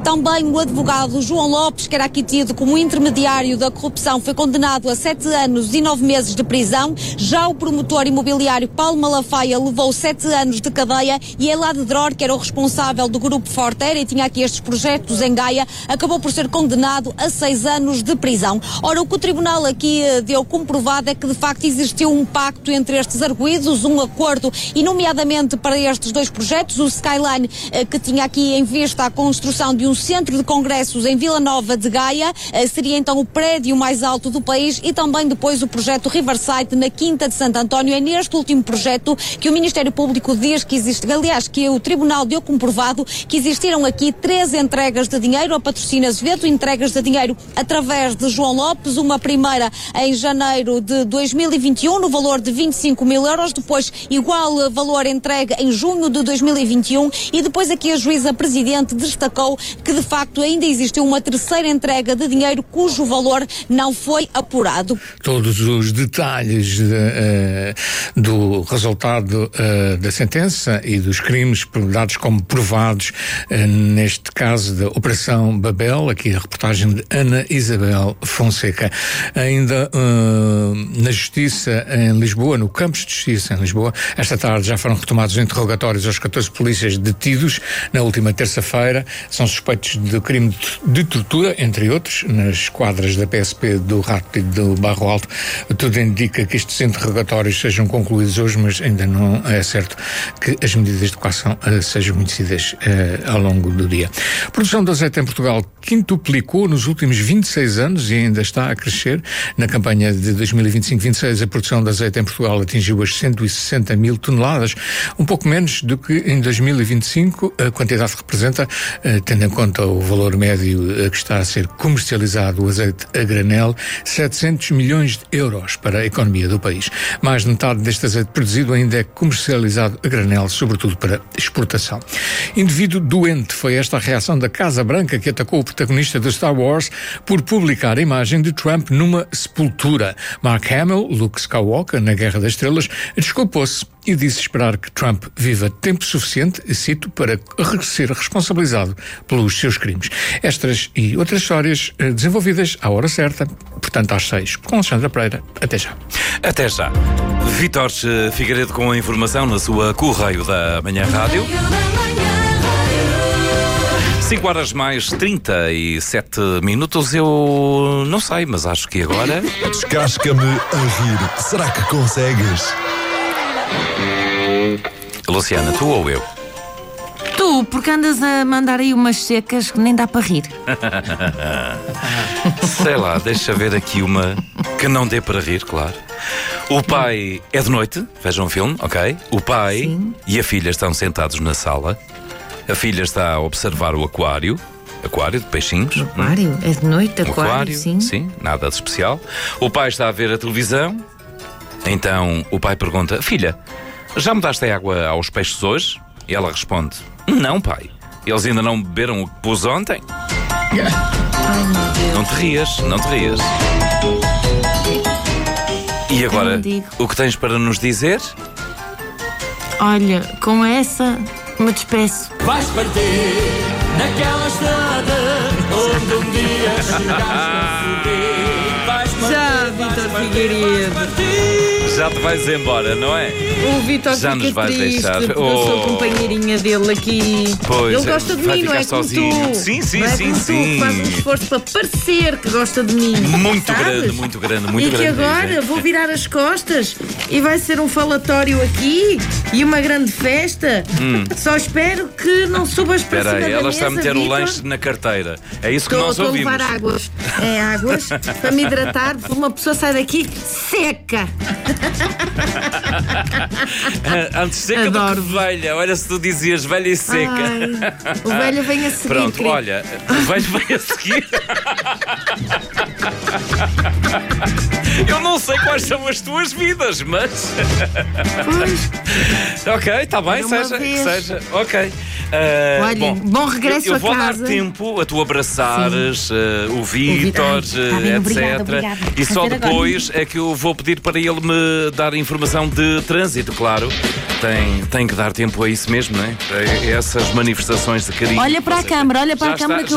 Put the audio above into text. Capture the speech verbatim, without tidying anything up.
Também o advogado João Lopes, que era aqui tido como intermediário da corrupção, foi condenado a sete anos e nove meses de prisão. Já o promotor imobiliário Paulo Malafaia levou sete anos de cadeia e Elad Dror, que era o responsável do grupo Fortera e tinha aqui estes projetos em Gaia, acabou por ser condenado a seis anos de prisão. Ora, o que o tribunal aqui deu comprovado é que de facto existiu um pacto entre estes arguidos, um acordo, e nomeadamente para estes dois projetos, o Skyline, que tinha aqui em vista a construção de um centro de congressos em Vila Nova de Gaia, seria então o prédio mais alto do país, e também depois o projeto Riverside na Quinta de Santo António. É neste último projeto que o Ministério Público diz que existe, aliás, que o tribunal deu comprovado que existiram aqui três entregas de dinheiro a Patrocínio Azevedo, entregas de dinheiro através de João Lopes, uma primeira em janeiro de dois mil e vinte e um no valor de vinte e cinco mil euros, depois igual valor entregue em junho de dois mil e vinte e um, e depois aqui a juíza presidente destacou que de facto ainda existiu uma terceira entrega de dinheiro cujo valor não foi apurado. Todos os detalhes de, uh, do resultado uh, da sentença e dos crimes dados como provados uh, neste caso da Operação Babel, aqui a reportagem de Ana Isabel Fonseca. Ainda uh, na Justiça em Lisboa, no Campos de Justiça em Lisboa, esta tarde já foram retomados os interrogatórios aos catorze polícias detidos na última terça-feira. São suspeitos de crime de tortura, entre outros, nas quadras da P S P do Rato e do Barro Alto. Tudo indica que estes interrogatórios sejam concluídos hoje, mas ainda não é certo que as medidas de coação uh, sejam conhecidas uh, ao longo do dia. A produção de azeite em Portugal quintuplicou nos últimos vinte e seis anos e ainda está a crescer. Na campanha de dois mil e vinte e cinco vinte e seis, a produção de azeite em Portugal atingiu as cento e sessenta mil toneladas, um pouco menos do que em dois mil e vinte e cinco. A quantidade representa, uh, tendo em conta o valor médio uh, que está a ser comercializado o azeite a granel, setecentos milhões de euros para a economia do país. Mais de metade deste azeite produzido ainda é comercializado a granel, sobretudo para exportação. Indivíduo doente, foi esta a reação da Casa Branca, que atacou o protagonista de Star Wars por publicar a imagem de Trump numa sepultura. Mark Hamill, Luke Skywalker, na Guerra das Estrelas, desculpou-se e disse esperar que Trump viva tempo suficiente, cito, para ser responsabilizado pelos seus crimes. Estas e outras histórias desenvolvidas à hora certa, portanto às seis, com Alexandra Pereira. Até já. Até já. Vítor Figueiredo com a informação na sua Correio da Manhã Rádio. cinco horas mais trinta e sete minutos. Eu não sei, mas acho que agora... Descasca-me a rir. Será que consegues? Luciana, tu ou eu? Tu, porque andas a mandar aí umas secas que nem dá para rir. Sei lá, deixa ver aqui uma que não dê para rir, claro. O pai é de noite, vejam um filme, ok? O pai Sim. e a filha estão sentados na sala. A filha está a observar o aquário. Aquário de peixinhos. O aquário? Hum? É de noite, aquário, um aquário, sim. Sim, nada de especial. O pai está a ver a televisão. Então o pai pergunta: filha, já mudaste a água aos peixes hoje? E ela responde: não, pai. Eles ainda não beberam o que pus ontem. Ai, meu Deus. Não te rias, não te rias. E agora, o que tens para nos dizer? Olha, com essa me despeço. Vais partir naquela estrada onde um dia chegaste a subir. Já, Vítor Figueiredo. Já te vais embora, não é? O Vítor já fica nos vais triste deixar. porque Oh. eu sou companheirinha dele aqui. Pois, ele gosta de vai mim, não ficar é como sozinho. tu. Sim, sim, não é sim, como sim. tu, que faz um esforço para parecer que gosta de mim. Muito sabes? grande, muito grande, muito e grande. E que agora mesmo. vou virar as costas e vai ser um falatório aqui e uma grande festa. Hum. Só espero que não subas para Espera cima aí, da ela mesa, está a meter Vítor. o lanche na carteira. É isso que Estou, nós estou ouvimos. a levar águas. É águas para me hidratar, porque uma pessoa sai daqui seca. Antes seca Adoro. do que velha. Olha, se tu dizias velha e seca. Ai, o velho vem a seguir. Pronto, querido. olha, o velho vem a seguir. Eu não sei quais são as tuas vidas, mas... Pois. Ok, está bem, Era uma seja, que vez. seja. Ok. Uh, Olha, bom, bom regresso eu, eu a vou casa. dar tempo a tu abraçares uh, o Vítor, Ai, tá bem, uh, obrigada, etcétera. obrigada. E só Até depois é que eu vou pedir para ele me dar informação de trânsito, claro. Tem, tem que dar tempo a isso mesmo, não é? A essas manifestações de carinho. Olha para a câmara, olha para Já a câmara está, que eu